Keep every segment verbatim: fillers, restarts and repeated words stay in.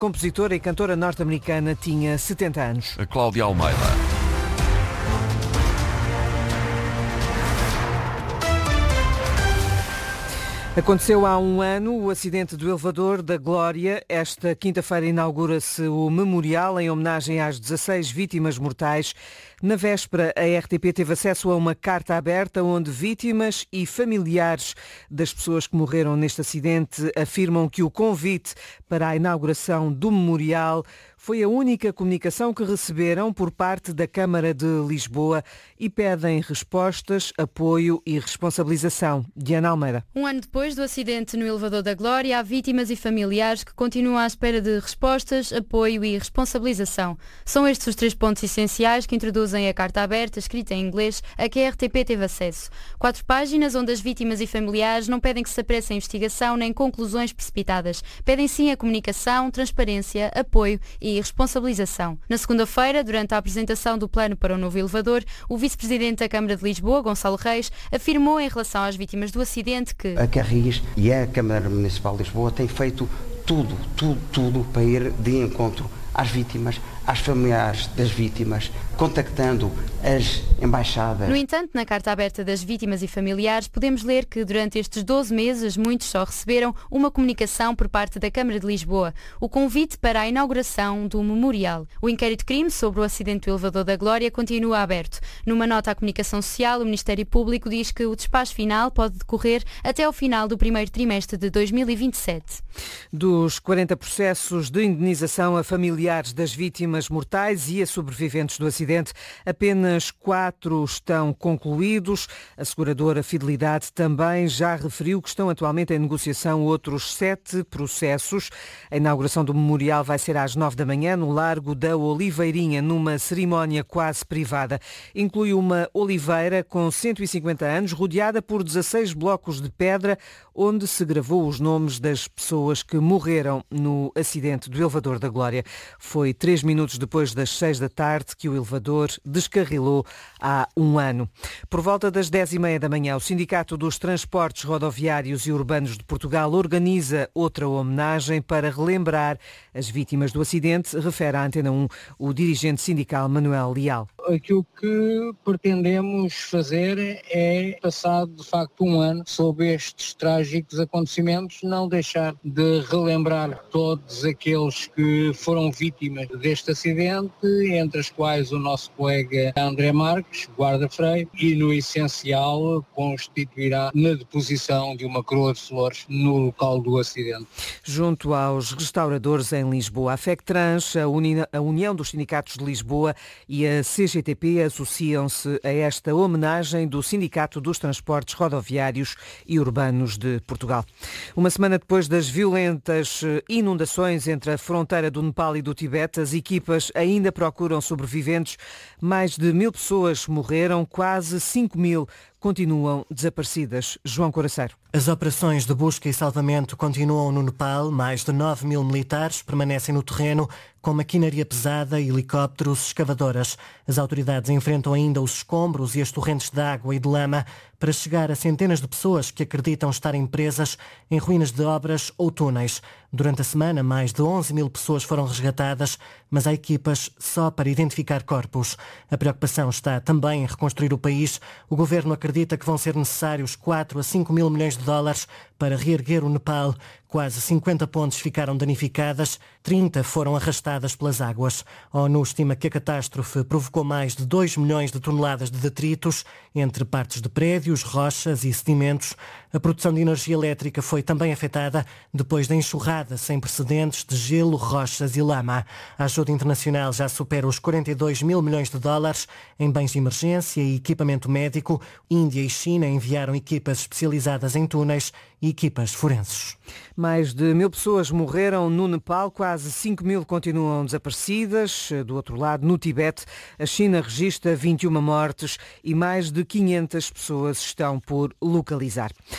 compositora e cantora norte-americana, tinha setenta anos. A Cláudia Almeida. Aconteceu há um ano o acidente do elevador da Glória. Esta quinta-feira inaugura-se o memorial em homenagem às dezasseis vítimas mortais. Na véspera, a R T P teve acesso a uma carta aberta onde vítimas e familiares das pessoas que morreram neste acidente afirmam que o convite para a inauguração do memorial foi a única comunicação que receberam por parte da Câmara de Lisboa e pedem respostas, apoio e responsabilização. Diana Almeida. Um ano depois do acidente no elevador da Glória, há vítimas e familiares que continuam à espera de respostas, apoio e responsabilização. São estes os três pontos essenciais que introduzem a carta aberta, escrita em inglês, a que a R T P teve acesso. Quatro páginas onde as vítimas e familiares não pedem que se apresse a investigação nem conclusões precipitadas. Pedem sim a comunicação, transparência, apoio e responsabilização. Na segunda-feira, durante a apresentação do plano para o novo elevador, o vice-presidente da Câmara de Lisboa, Gonçalo Reis, afirmou em relação às vítimas do acidente que a Carris e a Câmara Municipal de Lisboa têm feito tudo, tudo, tudo para ir de encontro às vítimas, às familiares das vítimas, contactando as embaixadas. No entanto, na carta aberta das vítimas e familiares, podemos ler que durante estes doze meses muitos só receberam uma comunicação por parte da Câmara de Lisboa, o convite para a inauguração do memorial. O inquérito-crime sobre o acidente do elevador da Glória continua aberto. Numa nota à comunicação social, o Ministério Público diz que o despacho final pode decorrer até ao final do primeiro trimestre de dois mil e vinte e sete. Dos quarenta processos de indenização a familiares das vítimas mortais e a sobreviventes do acidente, apenas quatro estão concluídos. A seguradora Fidelidade também já referiu que estão atualmente em negociação outros sete processos. A inauguração do memorial vai ser às nove da manhã no Largo da Oliveirinha, numa cerimónia quase privada. Inclui uma oliveira com cento e cinquenta anos, rodeada por dezasseis blocos de pedra, onde se gravou os nomes das pessoas que morreram no acidente do elevador da Glória. Foi três minutos depois das seis da tarde que o elevador descarrilou há um ano. Por volta das dez e meia da manhã, o Sindicato dos Transportes Rodoviários e Urbanos de Portugal organiza outra homenagem para relembrar as vítimas do acidente, refere à Antena um o dirigente sindical Manuel Leal. Aquilo que pretendemos fazer é, passado de facto um ano sob estes trágicos acontecimentos, não deixar de relembrar todos aqueles que foram vítimas deste acidente, entre as quais o nosso colega André Marques, guarda-freio, e no essencial constituirá na deposição de uma coroa de flores no local do acidente. Junto aos restauradores em Lisboa, a FECTRANS, a, Uni- a União dos Sindicatos de Lisboa e a C G T P associam-se a esta homenagem do Sindicato dos Transportes Rodoviários e Urbanos de Portugal. Uma semana depois das violentas inundações entre a fronteira do Nepal e do Tibete, as equipas ainda procuram sobreviventes. Mais de mil pessoas morreram, quase cinco mil continuam desaparecidas. João Coraceiro. As operações de busca e salvamento continuam no Nepal. Mais de nove mil militares permanecem no terreno com maquinaria pesada, helicópteros, escavadoras. As autoridades enfrentam ainda os escombros e as torrentes de água e de lama para chegar a centenas de pessoas que acreditam estarem presas em ruínas de obras ou túneis. Durante a semana, mais de onze mil pessoas foram resgatadas, mas há equipas só para identificar corpos. A preocupação está também em reconstruir o país. O governo acredita que vão ser necessários quatro a cinco mil milhões de dólares para reerguer o Nepal. Quase cinquenta pontes ficaram danificadas, trinta foram arrastadas pelas águas. A ONU estima que a catástrofe provocou mais de dois milhões de toneladas de detritos entre partes de prédios, rochas e sedimentos. A produção de energia elétrica foi também afetada depois da enxurrada sem precedentes de gelo, rochas e lama. A ajuda internacional já supera os quarenta e dois mil milhões de dólares em bens de emergência e equipamento médico. Índia e China enviaram equipas especializadas em túneis e equipas forenses. Mais de mil pessoas morreram no Nepal, quase cinco mil continuam desaparecidas. Do outro lado, no Tibete, a China registra vinte e uma mortes e mais de quinhentas pessoas estão por localizar.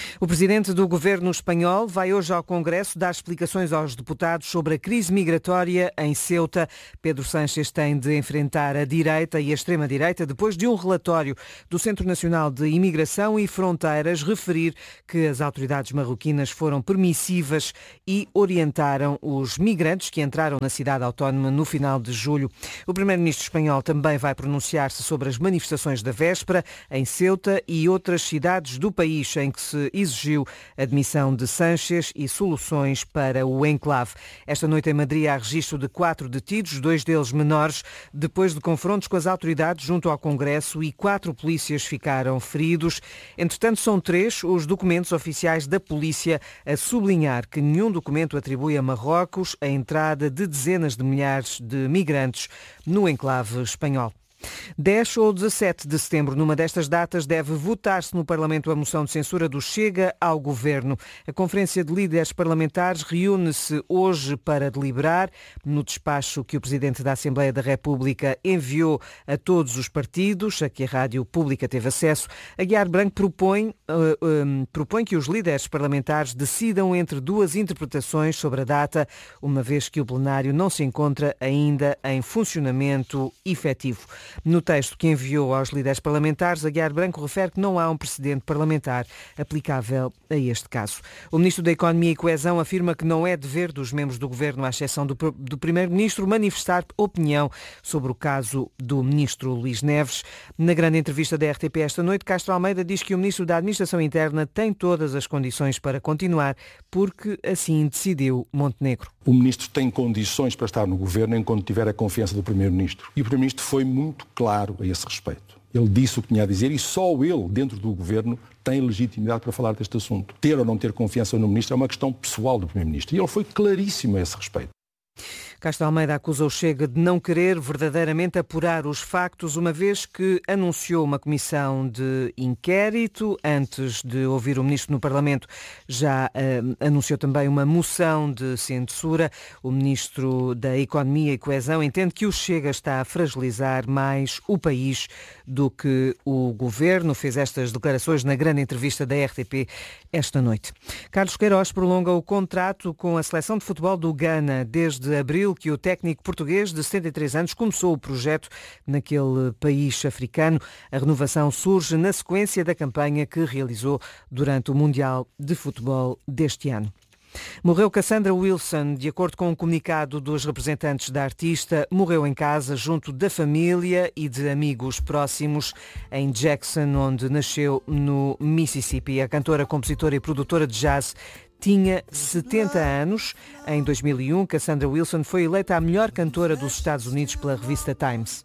O presidente do governo espanhol vai hoje ao Congresso dar explicações aos deputados sobre a crise migratória em Ceuta. Pedro Sánchez tem de enfrentar a direita e a extrema-direita depois de um relatório do Centro Nacional de Imigração e Fronteiras referir que as autoridades marroquinas foram permissivas e orientaram os migrantes que entraram na cidade autónoma no final de julho. O primeiro-ministro espanhol também vai pronunciar-se sobre as manifestações da véspera em Ceuta e outras cidades do país em que se exigiu a admissão de Sánchez e soluções para o enclave. Esta noite em Madrid há registro de quatro detidos, dois deles menores, depois de confrontos com as autoridades junto ao Congresso e quatro polícias ficaram feridos. Entretanto, são três os documentos oficiais da polícia a sublinhar que nenhum documento atribui a Marrocos a entrada de dezenas de milhares de migrantes no enclave espanhol. dez ou dezassete de setembro, numa destas datas, deve votar-se no Parlamento a moção de censura do Chega ao Governo. A Conferência de Líderes Parlamentares reúne-se hoje para deliberar. No despacho que o Presidente da Assembleia da República enviou a todos os partidos, a que a Rádio Pública teve acesso, Aguiar Branco propõe, uh, um, propõe que os líderes parlamentares decidam entre duas interpretações sobre a data, uma vez que o plenário não se encontra ainda em funcionamento efetivo. No texto que enviou aos líderes parlamentares, Aguiar Branco refere que não há um precedente parlamentar aplicável a este caso. O Ministro da Economia e Coesão afirma que não é dever dos membros do Governo, à exceção do, do Primeiro-Ministro, manifestar opinião sobre o caso do Ministro Luís Neves. Na grande entrevista da R T P esta noite, Castro Almeida diz que o Ministro da Administração Interna tem todas as condições para continuar, porque assim decidiu Montenegro. O Ministro tem condições para estar no Governo enquanto tiver a confiança do Primeiro-Ministro. E o Primeiro-Ministro foi muito claro a esse respeito. Ele disse o que tinha a dizer e só ele, dentro do Governo, tem legitimidade para falar deste assunto. Ter ou não ter confiança no Ministro é uma questão pessoal do Primeiro-Ministro. E ele foi claríssimo a esse respeito. Castro Almeida acusa o Chega de não querer verdadeiramente apurar os factos, uma vez que anunciou uma comissão de inquérito. Antes de ouvir o Ministro no Parlamento, já uh, anunciou também uma moção de censura. O Ministro da Economia e Coesão entende que o Chega está a fragilizar mais o país do que o Governo. Fez estas declarações na grande entrevista da R T P esta noite. Carlos Queiroz prolonga o contrato com a seleção de futebol do Ghana desde abril, que o técnico português de setenta e três anos começou o projeto naquele país africano. A renovação surge na sequência da campanha que realizou durante o Mundial de Futebol deste ano. Morreu Cassandra Wilson. De acordo com um comunicado dos representantes da artista, morreu em casa junto da família e de amigos próximos em Jackson, onde nasceu no Mississippi. A cantora, compositora e produtora de jazz tinha setenta anos. Em dois mil e um, Cassandra Wilson foi eleita a melhor cantora dos Estados Unidos pela revista Times.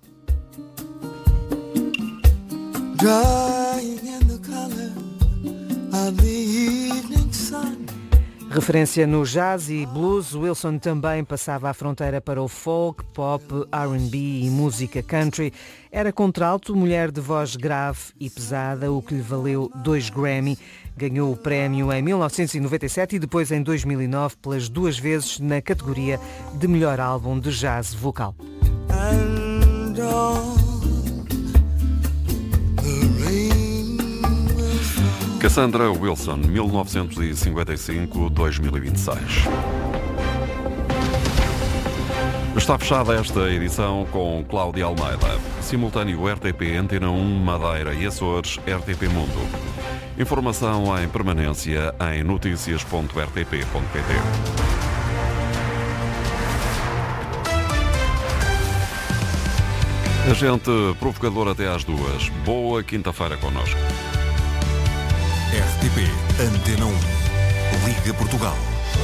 Referência no jazz e blues, Wilson também passava a fronteira para o folk, pop, R and B e música country. Era contralto, mulher de voz grave e pesada, o que lhe valeu dois Grammy. Ganhou o prémio em mil novecentos e noventa e sete e depois em dois mil e nove pelas duas vezes na categoria de melhor álbum de jazz vocal. Cassandra Wilson, mil novecentos e cinquenta e cinco a dois mil e vinte e seis. Está fechada esta edição com Cláudia Almeida. Simultâneo R T P, Antena um, Madeira e Açores, R T P Mundo. Informação em permanência em notícias ponto r t p ponto p t. Agente provocador até às duas. Boa quinta-feira connosco. R T P Antena um. Liga Portugal.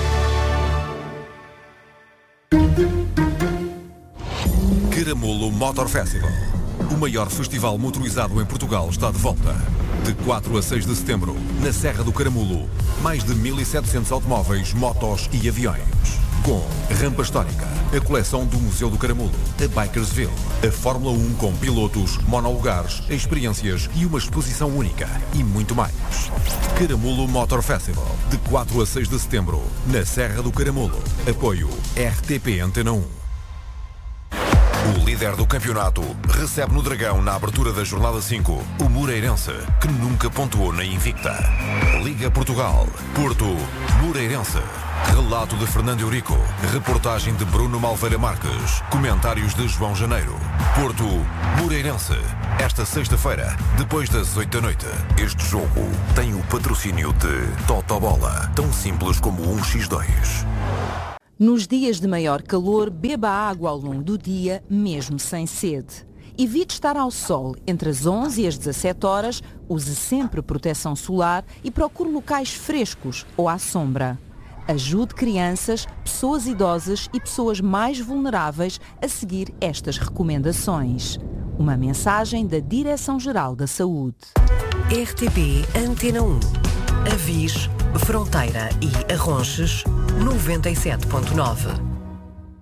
Caramulo Motor Festival. O maior festival motorizado em Portugal está de volta. De quatro a seis de setembro, na Serra do Caramulo, mais de mil e setecentos automóveis, motos e aviões. Com rampa histórica, a coleção do Museu do Caramulo, a Bikersville, a Fórmula um com pilotos, monolugares, experiências e uma exposição única e muito mais. Caramulo Motor Festival, de quatro a seis de setembro, na Serra do Caramulo. Apoio R T P Antena um. O líder líder do campeonato, recebe no Dragão, na abertura da jornada cinco, o Moreirense, que nunca pontuou na invicta. Liga Portugal, Porto, Moreirense. Relato de Fernando Eurico, reportagem de Bruno Malveira Marques, comentários de João Janeiro. Porto, Moreirense. Esta sexta-feira, depois das oito da noite. Este jogo tem o patrocínio de Totobola, tão simples como um por dois. Nos dias de maior calor, beba água ao longo do dia, mesmo sem sede. Evite estar ao sol entre as onze e as dezassete horas, use sempre proteção solar e procure locais frescos ou à sombra. Ajude crianças, pessoas idosas e pessoas mais vulneráveis a seguir estas recomendações. Uma mensagem da Direção-Geral da Saúde. R T P Antena um. Avis, Fronteira e Arronches, noventa e sete ponto nove.